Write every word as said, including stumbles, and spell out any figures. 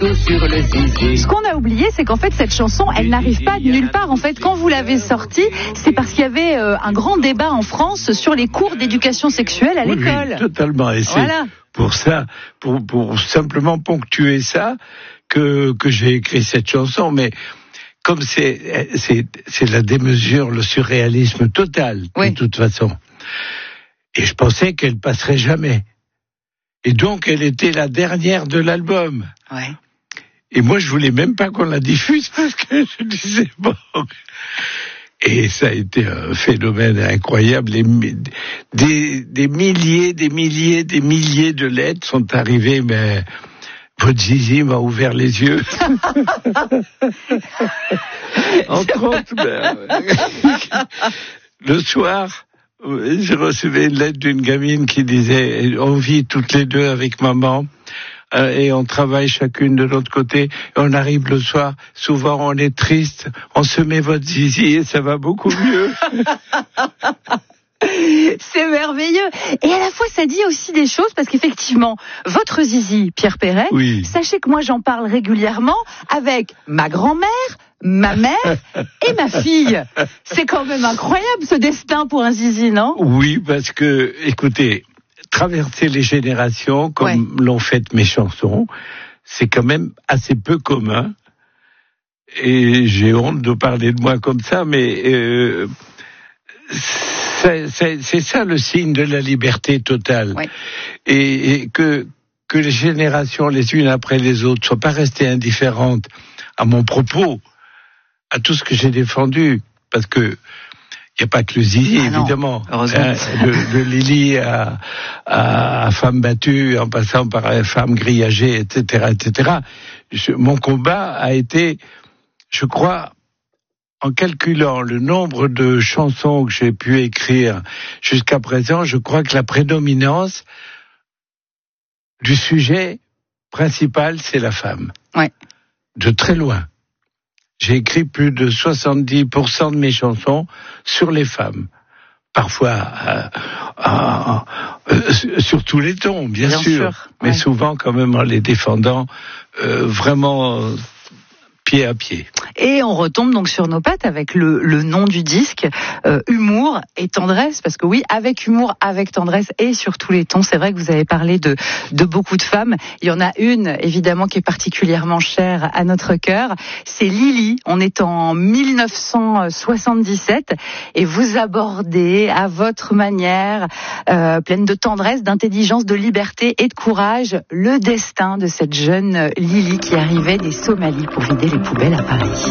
tout sur le zizi. Ce qu'on a oublié, c'est qu'en fait, cette chanson, elle n'arrive pas de nulle part. En fait, quand vous l'avez sortie, c'est parce qu'il y avait euh, un grand débat en France sur les cours d'éducation sexuelle à oui, l'école. Oui, totalement. Et c'est voilà. pour ça, pour, pour simplement ponctuer ça, que, que j'ai écrit cette chanson. Mais comme c'est, c'est, c'est la démesure, le surréalisme total, oui. de toute façon. Et je pensais qu'elle passerait jamais. Et donc, elle était la dernière de l'album. Ouais. Et moi, je voulais même pas qu'on la diffuse parce que je disais bon. Et ça a été un phénomène incroyable. Les, des, des milliers, des milliers, des milliers de lettres sont arrivées, mais votre zizi m'a ouvert les yeux. Entre autres, ben, le soir, j'ai reçu une lettre d'une gamine qui disait « On vit toutes les deux avec maman. » Et on travaille chacune de l'autre côté, et on arrive le soir, souvent on est triste, on se met votre zizi et ça va beaucoup mieux. C'est merveilleux. Et à la fois, ça dit aussi des choses, parce qu'effectivement, votre zizi, Pierre Perret, oui. sachez que moi j'en parle régulièrement avec ma grand-mère, ma mère et ma fille. C'est quand même incroyable ce destin pour un zizi, non ? Oui, parce que, écoutez, traverser les générations, comme ouais. l'ont fait mes chansons, c'est quand même assez peu commun. Et j'ai honte de parler de moi comme ça, mais euh, c'est, c'est, c'est ça le signe de la liberté totale. Ouais. Et, et que, que les générations, les unes après les autres, ne soient pas restées indifférentes à mon propos, à tout ce que j'ai défendu, parce que il n'y a pas que le zizi, ah évidemment. Hein, de, de Lily à, à, à femme battue, en passant par femme grillagée, et cetera, et cetera. Je, mon combat a été, je crois, en calculant le nombre de chansons que j'ai pu écrire jusqu'à présent, je crois que la prédominance du sujet principal, c'est la femme. Ouais. De très loin. J'ai écrit plus de soixante-dix pour cent de mes chansons sur les femmes. Parfois, euh, euh, euh, sur tous les tons, bien, bien sûr, sûr, mais ouais. souvent quand même en les défendant euh, vraiment euh, pied à pied. Et on retombe donc sur nos pattes avec le, le nom du disque, euh, humour et tendresse, parce que oui, avec humour, avec tendresse et sur tous les tons. C'est vrai que vous avez parlé de, de beaucoup de femmes. Il y en a une, évidemment, qui est particulièrement chère à notre cœur. C'est Lily. On est en mille neuf cent soixante-dix-sept et vous abordez à votre manière, euh, pleine de tendresse, d'intelligence, de liberté et de courage, le destin de cette jeune Lily qui arrivait des Somalies pour vider les poubelles à Paris.